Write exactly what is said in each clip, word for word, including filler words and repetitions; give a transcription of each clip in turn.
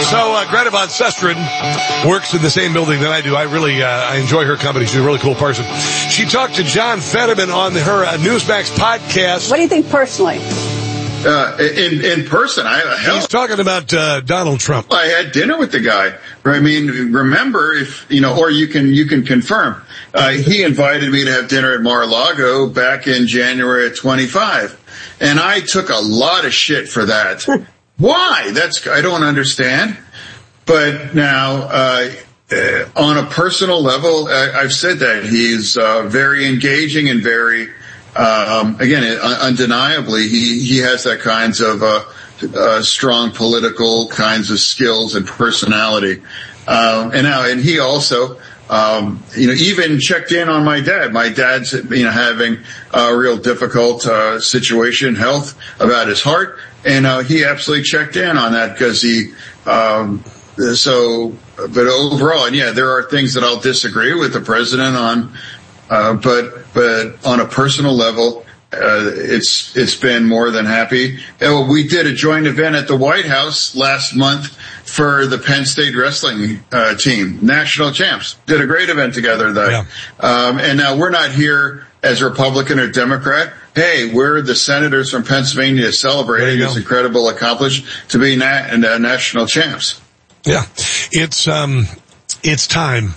So uh, Greta Van Susteren works in the same building that I do. I really uh, I enjoy her company. She's a really cool person. She talked to John Fetterman on her uh, Newsmax podcast. What do you think personally? Uh, in, in person, I, hell, he's talking about uh, Donald Trump. I had dinner with the guy. I mean, remember if, you know, or you can, you can confirm, uh, he invited me to have dinner at Mar-a-Lago back in January of twenty-five. And I took a lot of shit for that. Why? That's, I don't understand. But now, uh, uh on a personal level, I, I've said that he's, uh, very engaging and very, Um, again, undeniably, he, he has that kinds of, uh, uh, strong political kinds of skills and personality. Um, and now, and he also, um, you know, even checked in on my dad. My dad's, you know, having a real difficult, uh, situation, health, about his heart. And, uh, he absolutely checked in on that because he, um, so, but overall, and yeah, there are things that I'll disagree with the president on. Uh, but, but on a personal level, uh, it's, it's been more than happy. And we did a joint event at the White House last month for the Penn State wrestling, uh, team, national champs. Did a great event together though. Yeah. Um, and now we're not here as Republican or Democrat. Hey, we're the senators from Pennsylvania celebrating this incredible accomplishment to be na- uh, national champs. Yeah. It's, um, it's time.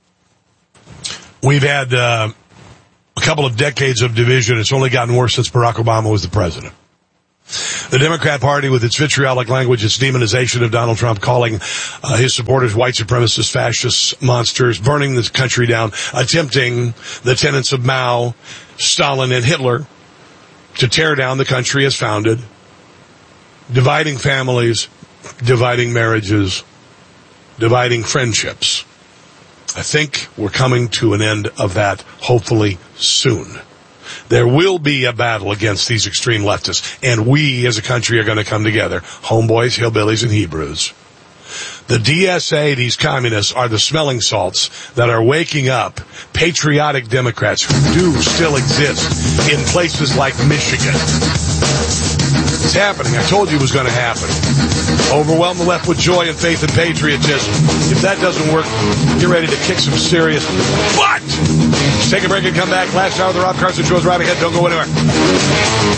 We've had uh, a couple of decades of division. It's only gotten worse since Barack Obama was the president. The Democrat Party, with its vitriolic language, its demonization of Donald Trump, calling uh, his supporters white supremacists, fascists, monsters, burning this country down, attempting the tenets of Mao, Stalin, and Hitler to tear down the country as founded, dividing families, dividing marriages, dividing friendships. I think we're coming to an end of that, hopefully soon. There will be a battle against these extreme leftists, and we as a country are going to come together. Homeboys, hillbillies, and Hebrews. The D S A, these communists, are the smelling salts that are waking up patriotic Democrats who do still exist in places like Michigan. It's happening. I told you it was going to happen. Overwhelm the left with joy and faith and patriotism. If that doesn't work, get ready to kick some serious butt. Let's take a break and come back. Last hour of the Rob Carson Show is right ahead. Don't go anywhere.